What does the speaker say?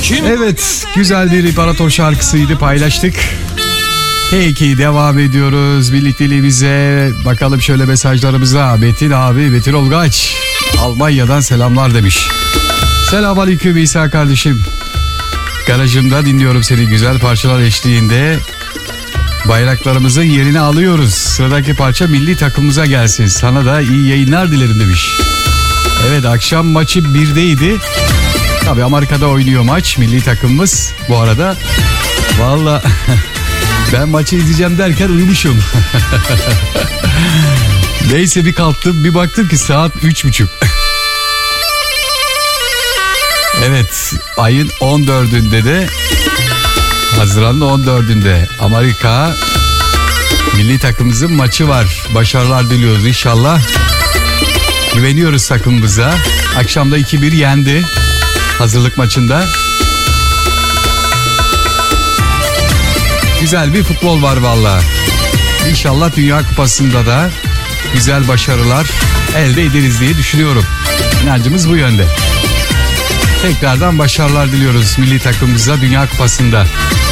Evet, güzel bir İmparator şarkısıydı, paylaştık. Peki, devam ediyoruz birlikteliğimize. Bakalım şöyle mesajlarımıza. Metin abi, Metin Olgaç Almanya'dan selamlar demiş. Selamünaleyküm İsa kardeşim. Garajımda dinliyorum seni, güzel parçalar eşliğinde. Bayraklarımızın yerini alıyoruz. Sıradaki parça milli takımımıza gelsin. Sana da iyi yayınlar dilerim demiş. Evet, akşam maçı 1'deydi. Tabii Amerika'da oynuyor maç, milli takımımız. Bu arada valla ben maçı izleyeceğim derken uyumuşum. Neyse, bir kalktım, bir baktım ki saat 3.30. Evet, ayın 14'ünde de, Haziran'ın 14'ünde Amerika milli takımımızın maçı var. Başarılar diliyoruz inşallah. Güveniyoruz takımımıza. Akşamda 2-1 yendi hazırlık maçında. Güzel bir futbol var valla. İnşallah Dünya Kupası'nda da güzel başarılar elde ederiz diye düşünüyorum. İnancımız bu yönde. Tekrardan başarılar diliyoruz milli takımımıza Dünya Kupası'nda.